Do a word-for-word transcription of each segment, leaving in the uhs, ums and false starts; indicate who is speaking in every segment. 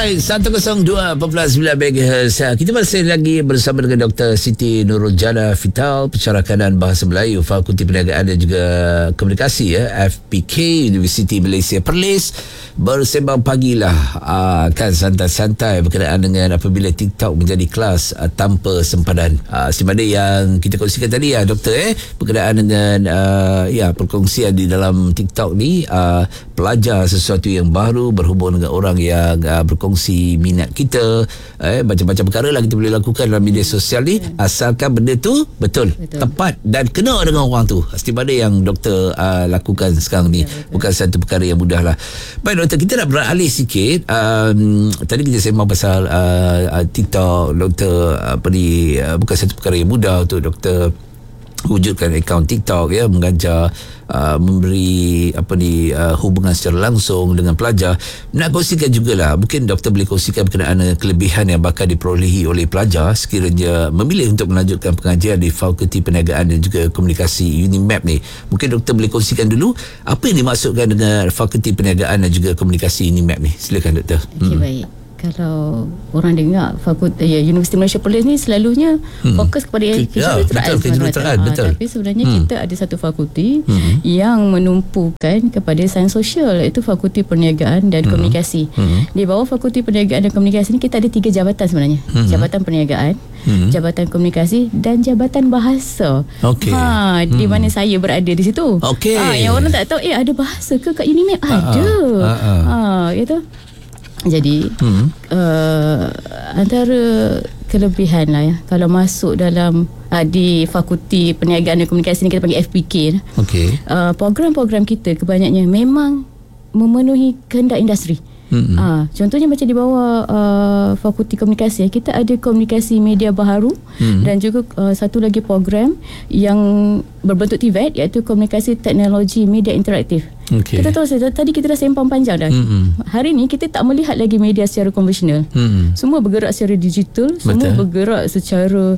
Speaker 1: Alright, seratus dua perpuluhan sembilan megahertz. Kita masih lagi bersama dengan Doktor Siti Nurul Jannah Vital, Pensyarah Kanan Bahasa Melayu, Fakulti Perniagaan dan juga Komunikasi ya, F P K, Universiti Malaysia Perlis. Bersembang pagilah uh, kan santai-santai berkenaan dengan apabila TikTok menjadi kelas uh, tanpa sempadan. Uh, Seperti mana yang kita kongsikan tadi ya Doktor eh, berkenaan dengan uh, ya perkongsian di dalam TikTok ni, uh, pelajar sesuatu yang baru berhubung dengan orang yang uh, berkongsi minat kita, eh, macam-macam perkara lah kita boleh lakukan dalam media sosial ni, asalkan benda tu betul, betul. tepat dan kena dengan orang tu. Seperti mana yang Doktor uh, lakukan sekarang ni, betul, bukan satu perkara yang mudah lah. Baik Doktor, kita nak beralih sikit. Um, tadi kita sembang pasal uh, uh, TikTok. Doktor apa ni, uh, bukan satu perkara yang mudah untuk Doktor wujudkan akaun TikTok ya, mengajar, uh, memberi apa ni uh, hubungan secara langsung dengan pelajar. Nak kongsikan jugalah, mungkin Doktor boleh kongsikan berkenaan kelebihan yang bakal diperolehi oleh pelajar sekiranya memilih untuk melanjutkan pengajian di Fakulti Perniagaan dan juga Komunikasi UniMap ni. Mungkin Doktor boleh kongsikan dulu apa yang dimaksudkan dengan Fakulti Perniagaan dan juga Komunikasi UniMap ni. Silakan Doktor.
Speaker 2: Okey, hmm. baik. Kalau orang dengar Fakulti ya, Universiti Malaysia Perlis ni selalunya hmm. fokus kepada kejuruteraan,
Speaker 1: ya, kejuruteraan
Speaker 2: ha,
Speaker 1: betul.
Speaker 2: Tapi sebenarnya hmm. kita ada satu fakulti hmm. yang menumpukan kepada sains sosial, iaitu Fakulti Perniagaan dan hmm. Komunikasi. Hmm. Di bawah Fakulti Perniagaan dan Komunikasi ni kita ada tiga jabatan sebenarnya. Hmm. Jabatan Perniagaan, hmm. Jabatan Komunikasi dan Jabatan Bahasa.
Speaker 1: Okey.
Speaker 2: Ha, di
Speaker 1: hmm.
Speaker 2: mana saya berada di situ.
Speaker 1: Okey.
Speaker 2: Ha, yang orang tak tahu, eh ada bahasa ke kat UniMap? Ada. Ha, ha. ha itu. Jadi hmm. uh, antara kelebihan lah ya, kalau masuk dalam uh, di Fakulti Perniagaan dan Komunikasi ni, kita panggil F P K.
Speaker 1: Okay.
Speaker 2: Uh, program-program kita kebanyakannya memang memenuhi kehendak industri. Hmm. Uh, contohnya macam di bawah uh, Fakulti Komunikasi, kita ada komunikasi media baharu hmm. dan juga uh, satu lagi program yang berbentuk T V E T, iaitu Komunikasi Teknologi Media Interaktif. Okay. Kita tahu tadi kita dah sembang panjang dah. Mm-hmm. Hari ni kita tak melihat lagi media secara konvensional. Mm-hmm. Semua bergerak secara digital, Betul. semua bergerak secara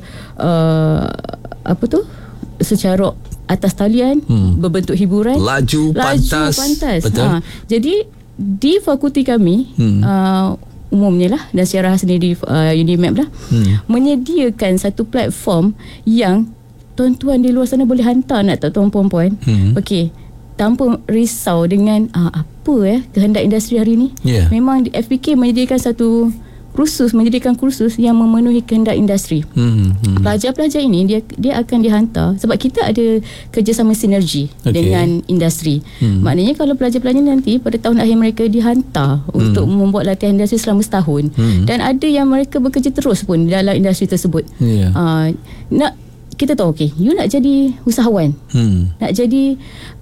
Speaker 2: uh, apa tu? Secara atas talian, mm. berbentuk hiburan,
Speaker 1: laju, pantas.
Speaker 2: Laju, pantas.
Speaker 1: Betul.
Speaker 2: Ha, jadi di fakulti kami mm. uh, umumnya lah, dan secara khas ni di uh, UniMap lah, mm. menyediakan satu platform yang tuan-tuan di luar sana boleh hantar nak tak tuan puan-puan. Mm. Okey, tanpa risau dengan uh, apa ya kehendak industri hari ni. Yeah. Memang F P K menyediakan satu kursus, menyediakan kursus yang memenuhi kehendak industri. Hmm, hmm. Pelajar-pelajar ini dia dia akan dihantar sebab kita ada kerjasama sinergi okay. dengan industri. Hmm. Maknanya kalau pelajar-pelajar nanti pada tahun akhir mereka dihantar hmm. untuk membuat latihan industri selama setahun, hmm. dan ada yang mereka bekerja terus pun dalam industri tersebut. Yeah. Uh, nak kita tahu, okey, you nak jadi usahawan, hmm. nak jadi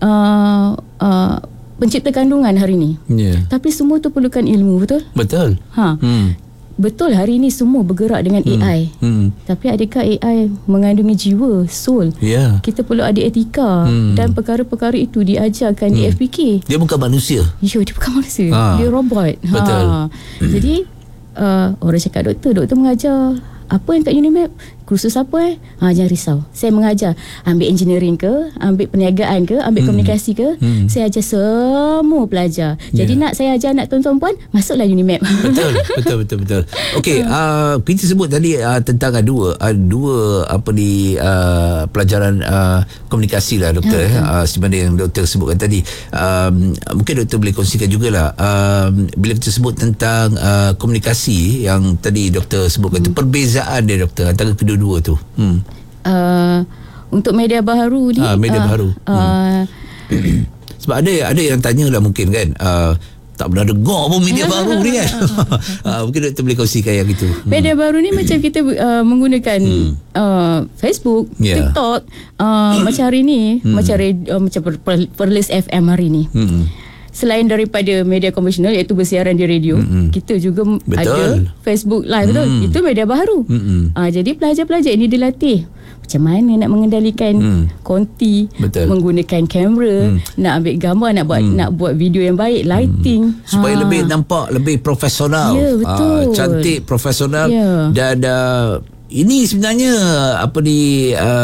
Speaker 2: uh, uh, pencipta kandungan hari ni, yeah. tapi semua tu perlukan ilmu, betul?
Speaker 1: Betul.
Speaker 2: Ha. Hmm. Betul, hari ni semua bergerak dengan hmm. A I. Hmm. Tapi adakah A I mengandungi jiwa, soul? Yeah. Kita perlu ada etika, hmm. dan perkara-perkara itu diajarkan hmm. di F P K. Dia
Speaker 1: bukan manusia.
Speaker 2: Ya, dia bukan manusia. Ha. Dia robot.
Speaker 1: Betul.
Speaker 2: Ha. Hmm. Jadi uh, orang cakap doktor, doktor mengajar apa yang kat UniMap? Kursus apa eh? Ha, jangan risau. Saya mengajar. Ambil engineering ke, ambil perniagaan ke, ambil hmm. komunikasi ke, hmm. saya ajar semua pelajar. Jadi yeah. nak saya ajar anak tuan-tuan puan, masuklah UniMap.
Speaker 1: Betul, betul, betul, betul. Okey, uh, kita sebut tadi uh, tentang uh, dua, uh, dua apa ni uh, pelajaran uh, komunikasi lah doktor. Ya, uh, sebenarnya yang doktor sebutkan tadi. Um, mungkin doktor boleh kongsikan jugalah. Um, bila kita sebut tentang uh, komunikasi yang tadi doktor sebutkan hmm. tu, perbezaan dia doktor antara kedua dua tu. Hmm.
Speaker 2: Uh, untuk media baharu ni,
Speaker 1: ha, media uh, baharu.
Speaker 2: Uh,
Speaker 1: hmm. Sebab ada ada yang tanya lah mungkin kan, uh, tak pernah dengar pun media baru ni kan. uh, mungkin doktor boleh kongsikan yang itu.
Speaker 2: Media hmm. baru ni macam kita uh, menggunakan hmm. uh, Facebook, yeah. TikTok, uh, macam hari ni, hmm. macam uh, macam Perlis F M hari ni. Hmm. Selain daripada media konvensional iaitu bersiaran di radio, mm-hmm. kita juga Betul. ada Facebook Live, betul? Mm. Itu media baharu. Mm-hmm. Uh, jadi pelajar-pelajar ini dilatih macam mana nak mengendalikan mm. konti, Betul. menggunakan kamera, mm. nak ambil gambar, nak buat mm. nak buat video yang baik, lighting. Mm.
Speaker 1: Supaya ha. lebih nampak lebih profesional.
Speaker 2: Ya, betul.
Speaker 1: Uh, cantik, profesional.
Speaker 2: Ya.
Speaker 1: Dan uh, ini sebenarnya apa di... Uh,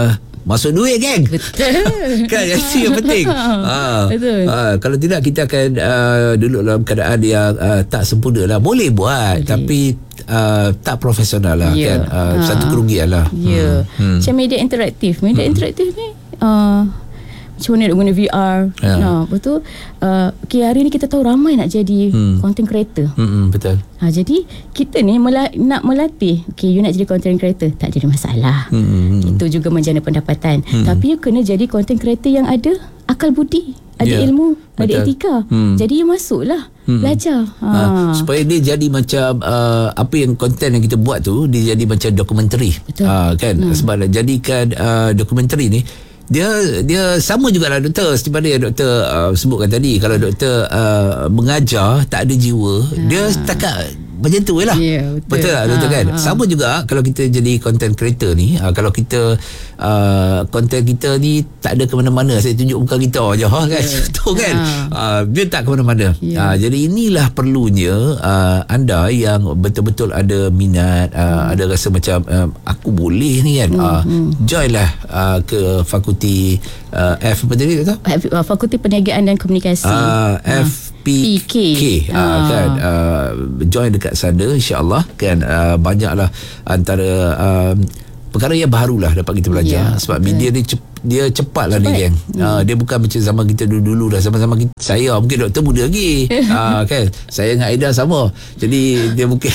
Speaker 1: masuk duit geng.
Speaker 2: Betul.
Speaker 1: Kan itu yang penting. ha.
Speaker 2: Betul.
Speaker 1: Ha. Kalau tidak kita akan uh, duduk dalam keadaan yang uh, tak sempurna lah. Boleh buat boleh. Tapi uh, tak profesional lah yeah. kan. Uh, ha. Satu kerugian lah.
Speaker 2: Ya yeah. hmm. Macam media interaktif. Media hmm. interaktif ni uh, macam mana nak guna V R. Ya. Nah, betul. Uh, okay, hari ni kita tahu ramai nak jadi hmm. content creator.
Speaker 1: Hmm, betul.
Speaker 2: Ha, jadi kita ni mela- nak melatih. Okay, you nak jadi content creator, tak jadi masalah. Hmm. Itu juga menjana pendapatan. Hmm. Tapi you kena jadi content creator yang ada akal budi, ada yeah. ilmu, betul. Ada etika. Hmm. Jadi you masuklah. Hmm. Belajar. Ha.
Speaker 1: Ha, supaya dia jadi macam uh, apa yang konten yang kita buat tu, dia jadi macam dokumentari. Ha, kan? Hmm. Sebab nak jadikan uh, dokumentari ni, dia dia sama jugalah doktor seperti mana yang doktor uh, sebutkan tadi. Kalau doktor uh, mengajar tak ada jiwa, ha. dia setakat macam tu lah. Yeah, betul. Betul tak doktor ha, kan? Ha. Sama juga kalau kita jadi content creator ni, uh, kalau kita uh, content kita ni tak ada ke mana-mana, saya tunjuk muka kita je ha, kan. Yeah. Betul kan? Ha. Uh, dia tak ke mana-mana. Yeah. Uh, jadi inilah perlunya uh, anda yang betul-betul ada minat, uh, hmm. ada rasa macam uh, aku boleh ni kan. Hmm. Uh, join lah uh, ke fakulti uh, F apa tadi doktor?
Speaker 2: Fakulti Perniagaan dan Komunikasi.
Speaker 1: Uh, F P K. P K. Uh, kan uh, join dekat sana insya-Allah kan. Uh, banyaklah antara uh, perkara yang barulah dapat kita belajar yeah, sebab betul. Media ni cep- dia cepat lah cepat. Ni geng. Hmm. Uh, dia bukan macam zaman kita dulu-dulu dah. Sama-sama kita, saya mungkin doktor muda lagi. uh, kan saya dengan Aida sama. Jadi dia mungkin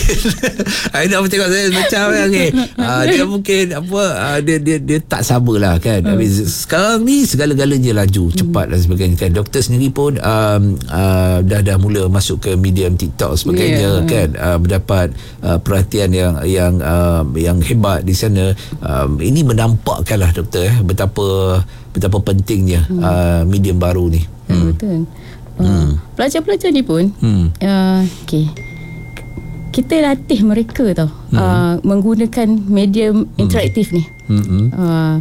Speaker 1: Aida pun tengok saya macam lagi. Uh, dia mungkin apa uh, dia dia dia tak samalah kan. Hmm. Tapi sekarang ni segala-galanya laju, cepat dan sebagainya kan. Doktor sendiri pun um, uh, dah dah mula masuk ke medium TikTok sebagainya yeah. kan. Uh, mendapat uh, perhatian yang yang uh, yang hebat di sana. Um, ini menampakkanlah doktor eh betapa betapa pentingnya hmm. uh, medium baru ni.
Speaker 2: Hmm. Betul. Uh, hmm. Pelajar-pelajar ni pun hmm. uh, okay. kita latih mereka tau hmm. uh, menggunakan medium interaktif hmm. ni. Hmm. Uh,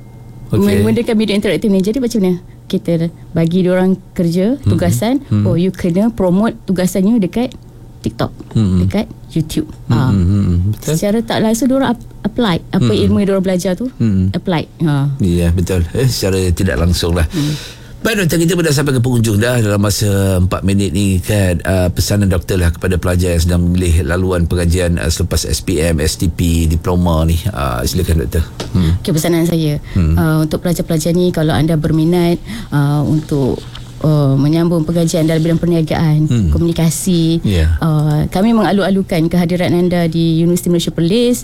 Speaker 2: okay. Menggunakan medium interaktif ni. Jadi macam mana? Kita bagi diorang kerja, tugasan. Hmm. Oh, you kena promote tugasannya dekat TikTok, hmm. dekat YouTube. Hmm. Uh, hmm. Secara tak langsung diorang apply apa hmm. ilmu yang diorang belajar tu, hmm. apply. Ha. Ya, betul. Eh, secara tidak langsung lah. Hmm. Baik doktor, kita pun dah sampai ke penghujung dah dalam masa empat minit ni kan. Uh, pesanan doktor lah kepada pelajar yang sedang memilih laluan pengajian uh, selepas S P M, S T P, diploma ni. Uh, silakan doktor. Hmm. Okay, pesanan saya hmm. uh, untuk pelajar-pelajar ni, kalau anda berminat uh, untuk Uh, menyambung pengajian dalam bidang perniagaan, hmm. komunikasi, yeah. uh, kami mengalu-alukan kehadiran anda di Universiti Malaysia Perlis,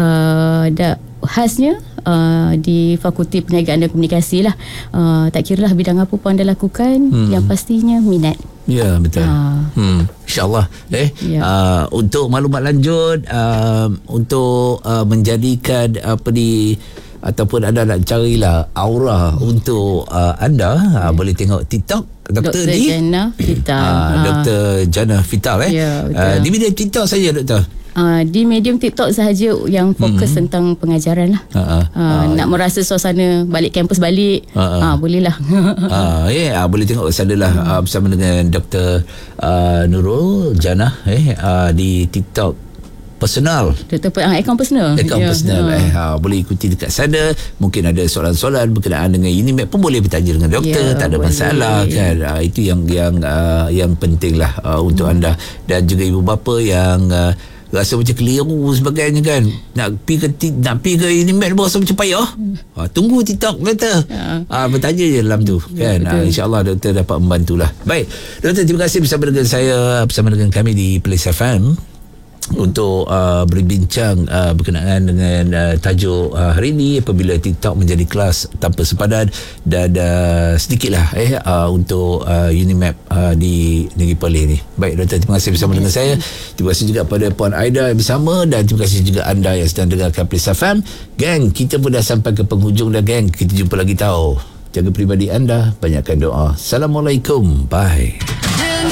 Speaker 2: uh, da, khasnya uh, di Fakulti Perniagaan dan Komunikasi lah. Uh, tak kira lah bidang apa pun anda lakukan, hmm. yang pastinya minat. Ya, betul. Uh, hmm. InsyaAllah eh yeah. uh, untuk maklumat lanjut, uh, untuk uh, menjadikan apa di ataupun anda nak carilah aura untuk uh, anda, yeah. uh, boleh tengok TikTok Doktor Jana Vital. Uh, Doktor Jana Vital eh. Yeah, uh, di medium TikTok saja doktor. Uh, di medium TikTok sahaja yang fokus hmm. tentang pengajaran lah. Uh, uh, uh, uh, nak merasa suasana balik kampus balik, uh, uh. Uh, boleh lah. uh, yeah, uh, boleh tengok sana lah uh, bersama dengan Doktor uh, Nurul Jana eh uh, di TikTok personal. Doktor uh, akaun personal. Akaun yeah. personal uh. eh ha, boleh ikuti dekat sana. Mungkin ada soalan-soalan berkenaan dengan Unimap pun boleh bertanya dengan doktor, yeah, tak ada boleh. masalah kan. Uh, itu yang yang uh, yang pentinglah uh, untuk hmm. anda dan juga ibu bapa yang uh, rasa macam keliru sebagainya kan. Nak pergi ke nak pergi ke Unimap rasa macam payah. Hmm. Ha, tunggu TikTok doktor. Ha. Ha, bertanya je dalam tu kan. Ha, insya-Allah doktor dapat membantulah. Baik. Doktor, terima kasih bersama dengan saya, bersama dengan kami di Place F M untuk uh, berbincang uh, berkenaan dengan uh, tajuk uh, hari ini, apabila TikTok menjadi kelas tanpa sepadan, dan uh, sedikitlah eh uh, untuk uh, Unimap uh, di Negeri Perlis ni. Baik doktor, terima kasih bersama dengan saya. Terima kasih juga pada Puan Aida yang bersama, dan terima kasih juga anda yang sedang dengarkan Place F M. Gang, kita pun dah sampai ke penghujung dah gang. Kita jumpa lagi tahu. Jaga peribadi anda, banyakkan doa. Assalamualaikum. Bye.